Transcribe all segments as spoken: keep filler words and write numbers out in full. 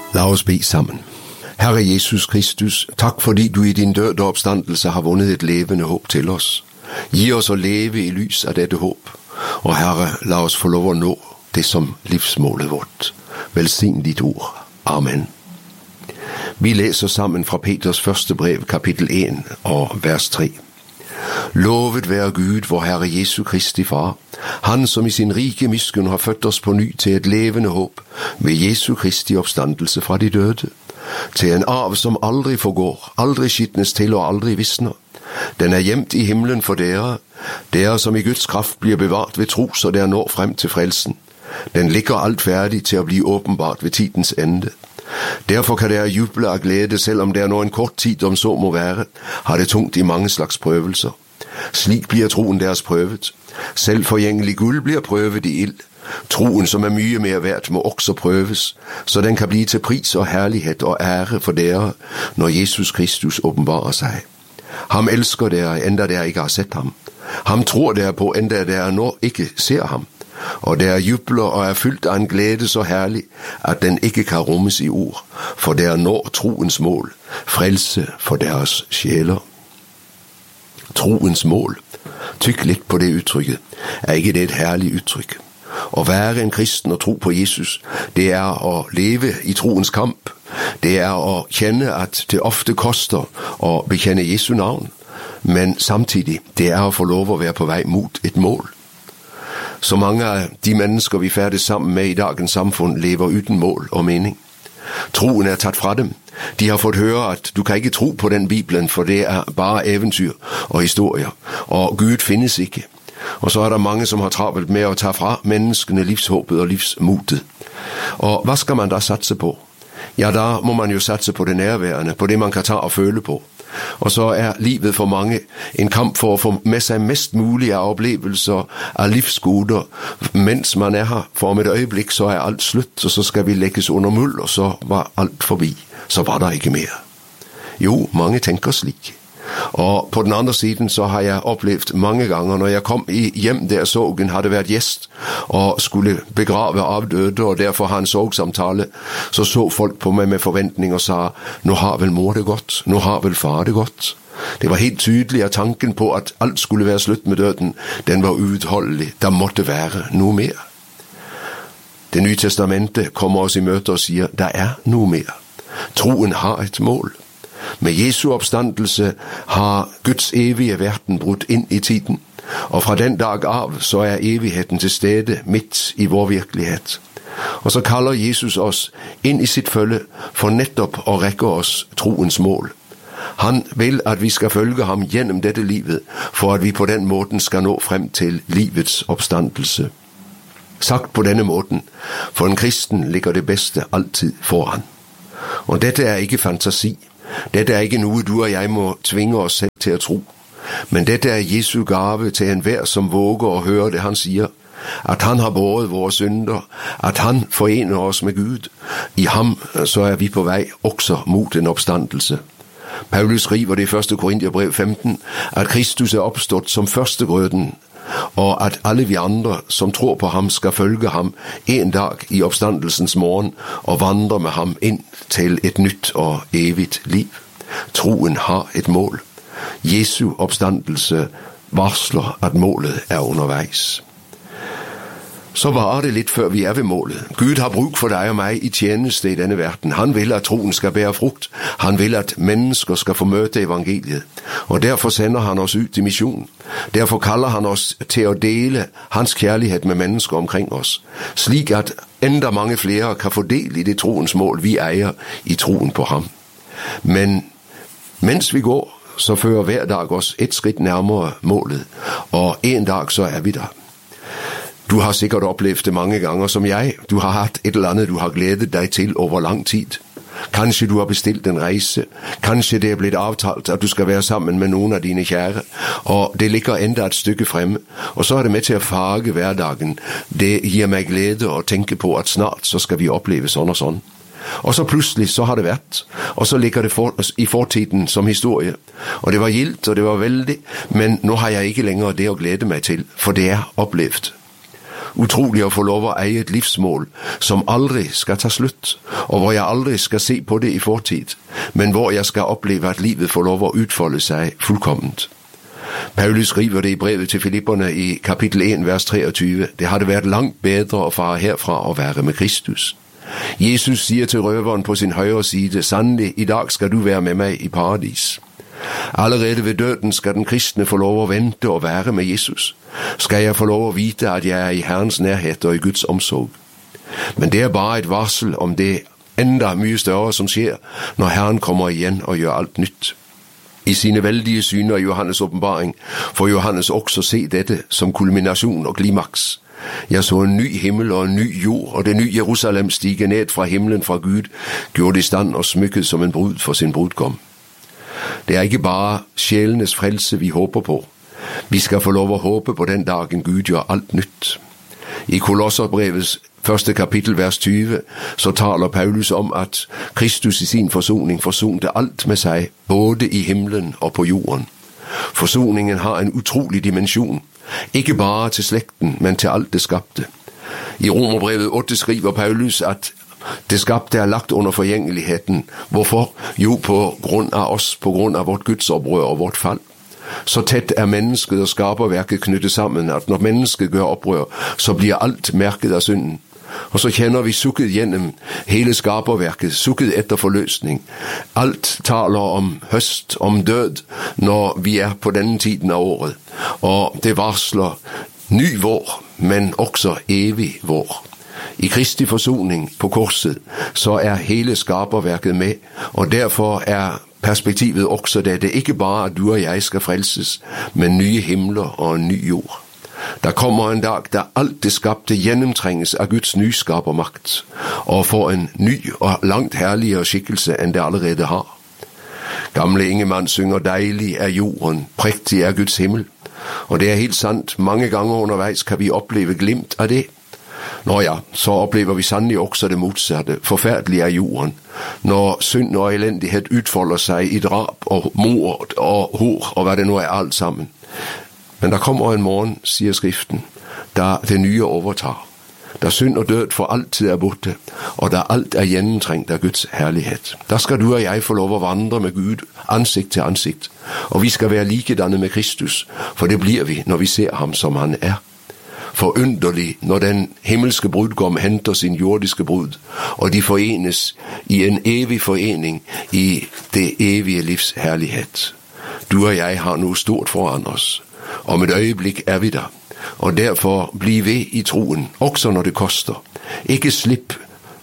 Lad os bede sammen. Herre Jesus Kristus, tak fordi du i din død og opstandelse har vundet et levende håb til os. Gi os at leve i lys af dette håb. Og Herre, lad os få lov at nå det som livsmålet vort. Velsign dit ord. Amen. Vi læser sammen fra Peters første brev, kapitel en og vers tre. Lovet være Gud, vor Herre Jesu Kristi Far, han som i sin rike miskunn har født os på ny til et levende håb ved Jesu Kristi opstandelse fra de døde, til en arv som aldrig forgår, aldrig skitnes til og aldrig visner. Den er gjemt i himlen for dere, dere som i Guds kraft bliver bevart ved tro, så der når frem til frelsen. Den ligger alt færdig til at blive åbenbart ved tidens ende. Derfor kan dere juble af glæde, selvom der når en kort tid om så må være, har det tungt i mange slags prøvelser. Slik bliver troen deres prøvet. Selv forgjengelig guld bliver prøvet i ild. Troen, som er mye mere værd, må også prøves, så den kan blive til pris og herlighed og ære for dere, når Jesus Kristus åbenbarer sig. Ham elsker dere, enda dere ikke har set ham. Ham tror dere på, enda dere når ikke ser ham. Og der jubler og er fyldt af en glæde så herlig, at den ikke kan rummes i ord, for der når troens mål, frelse for deres sjæler. Troens mål, tyk lidt på det udtrykket, er ikke det et herligt udtryk. At være en kristen og tro på Jesus, det er at leve i troens kamp. Det er at kende, at det ofte koster at bekende Jesu navn, men samtidig, det er at få lov at være på vej mod et mål. Så mange af de mennesker, vi færdes sammen med i dagens samfund, lever uden mål og mening. Troen er taget fra dem. De har fået høre, at du kan ikke tro på den Bibelen, for det er bare eventyr og historier, og Gud findes ikke. Og så er der mange, som har travlt med at tage fra menneskene livshåbet og livsmodet. Og hvad skal man da satse på? Ja, der må man jo satse på det nærværende, på det man kan tage og føle på. Og så er livet for mange en kamp for at få med sig mest muligt af oplevelser, af livsgoder, mens man er her. For om et øjeblik, så er alt slut, og så skal vi lægges under muld, og så var alt forbi. Så var der ikke mere. Jo, mange tænker slik. Og på den andre siden, så har jeg oplevet mange gange, når jeg kom i hjem der sorgen havde været gæst og skulle begrave afdøde, og derfor har en sorgsamtale, så så folk på mig med forventning og sagde, nu har vel mor det godt, nu har vel far det godt. Det var helt tydeligt, at tanken på, at alt skulle være slut med døden, den var uudholdelig. Der måtte være nu mere. Det nye testamente kommer os i møte og siger, der er nu mere. Troen har et mål. Med Jesu opstandelse har Guds evige verden brudt ind i tiden, og fra den dag af, så er evigheden til stede midt i vor virkelighed. Og så kalder Jesus os ind i sit følge for netop at række os troens mål. Han vil, at vi skal følge ham gennem dette livet, for at vi på den måten skal nå frem til livets opstandelse. Sagt på denne måten, for en kristen ligger det bedste altid foran. Og dette er ikke fantasi. Dette er ikke noget, du og jeg må tvinge os selv til at tro. Men dette er Jesu gave til enhver, som våger at høre det, han siger. At han har båret vores synder. At han forener os med Gud. I ham, så er vi på vej også mod en opstandelse. Paulus skriver det i første Korintherbrev femten, at Kristus er opstået som førstegrøden, og at alle vi andre, som tror på ham, skal følge ham en dag i opstandelsens morgen og vandre med ham ind til et nyt og evigt liv. Troen har et mål. Jesu opstandelse varsler, at målet er undervejs. Så varer det lidt før vi er ved målet. Gud har brug for dig og mig i tjeneste i denne verden. Han vil, at troen skal bære frugt. Han vil, at mennesker skal få møte evangeliet. Og derfor sender han os ud i mission. Derfor kalder han os til at dele hans kærlighed med mennesker omkring os. Slik at endda mange flere kan få del i det troens mål, vi ejer i troen på ham. Men mens vi går, så fører hver dag os et skridt nærmere målet. Og en dag så er vi der. Du har sikkert oplevet det mange gange som jeg. Du har haft et eller andet, du har glædet dig til over lang tid. Kanskje du har bestilt en rejse. Kanskje det er blevet aftalt, at du skal være sammen med nogle af dine kære. Og det ligger enda et stykke fremme. Og så er det med til at farge hverdagen. Det giver mig glæde at tænke på, at snart så skal vi opleve sådan og sådan. Og så pludselig, så har det været. Og så ligger det for, i fortiden som historie. Og det var gildt, og det var vældig. Men nu har jeg ikke længere det at glæde mig til, for det er oplevet. Utrolig å få lov å eie et livsmål som aldri skal ta slutt, og hvor jeg aldri skal se på det i fortid, men hvor jeg skal oppleve at livet får lov å utfolde seg fullkomment. Paulus skriver det i brevet til Filipperne i kapittel en, vers treogtyve. Det hadde vært langt bedre å fare herfra og være med Kristus. Jesus sier til røveren på sin høyre side, sannelig, i dag skal du være med meg i paradis. Allerede ved døden skal den kristne få lov å vente og være med Jesus. Skal jeg få lov å vite at jeg er i Herrens nærhet og i Guds omsorg. Men det er bare et varsel om det enda mye større som skjer når Herren kommer igjen og gjør alt nytt. I sine veldige syner i Johannes åpenbaring får Johannes også se dette som kulminasjon og klimaks. Jeg så en ny himmel og en ny jord, og det nye Jerusalem stige ned fra himmelen fra Gud, gjort i stand og smykket som en brud for sin brudgom. Det er ikke bare sjelenes frelse vi håper på. Vi skal få lov å håpe på den dagen Gud gjør alt nytt. I Kolosserbrevets første kapittel, vers tyve, så taler Paulus om at Kristus i sin forsoning forsonte alt med seg, både i himmelen og på jorden. Forsoningen har en utrolig dimensjon, ikke bare til slekten, men til alt det skapte. I Romerbrevet åtte skriver Paulus at det skapte er lagt under forgjengeligheten. Hvorfor? Jo, på grunn av oss, på grunn av vårt gudsopprør og vårt fall. Så tett er mennesket og skaperverket knyttet sammen, at når mennesket gjør opprør, så blir alt merket av synden. Og så kjenner vi sukket gjennom hele skaperverket, sukket etter forløsning. Alt taler om høst, om død, når vi er på denne tiden av året. Og det varsler ny vår, men også evig vår. I Kristi forsoning på korset, så er hele skaperverket med, og derfor er perspektivet også det. Det er ikke bare at du og jeg skal frelses, men nye himler og en ny jord. Der kommer en dag der alt det skapte gjennomtrenges av Guds nyskapermakt, og får en ny og langt herligere skikkelse enn det allerede har. Gamle Ingemann synger deilig er jorden, prektig er Guds himmel, og det er helt sant, mange ganger underveis kan vi oppleve glimt av det. Nå ja, så opplever vi sannelig også det motsatte, forferdelig er jorden, når synd og elendighet utfolder seg i drap og mord og hor og hva det nå er alt sammen. Men der kommer en morgen, sier Skriften, da det nye overtar, da synd og død for alltid er borte, og da alt er gjennomtrengt av Guds herlighet. Da skal du og jeg få lov å vandre med Gud ansikt til ansikt, og vi skal være likedanne med Kristus, for det blir vi når vi ser ham som han er. Forunderlig når den himmelske brudgom henter sin jordiske brud, og de forenes i en evig forening i det evige livs herlighet. Du og jeg har noe stort foran oss. Om et øyeblikk er vi der, og derfor bli ved i troen, også når det koster. Ikke slipp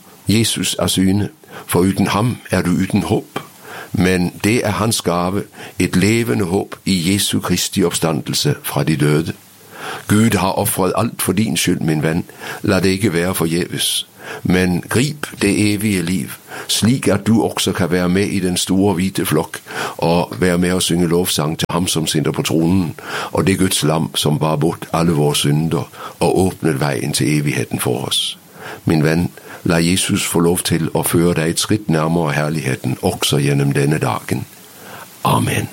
Jesus av syne, for uten ham er du uten håp. Men det er hans gave, et levende håp i Jesu Kristi oppstandelse fra de døde. Gud har offret alt for din skyld, min venn. La det ikke være forgjeves. Men grip det evige liv, slik at du også kan være med i den store hvite flokk, og være med å synge lovsang til ham som sitter på tronen, og det Guds lam som bar bort alle våre synder, og åpnet veien til evigheten for oss. Min venn, la Jesus få lov til å føre deg et skritt nærmere herligheten, også gjennom denne dagen. Amen.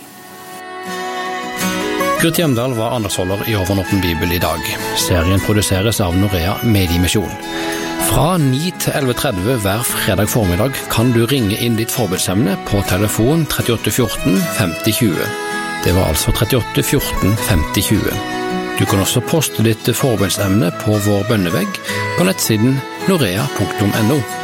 Kurt Hjemdal var andaktsholder i Over en åpen bibel i dag. Serien produseres av Norea Mediemisjon. Fra ni til elleve tretti hver fredag formiddag kan du ringe inn ditt forbedsemne på telefon trettioåtte fjorten femti tjue. Det var altså trettioåtte fjorten femti tjue. Du kan også poste ditt forbedsemne på vår bønnevegg på nettsiden norea punktum no.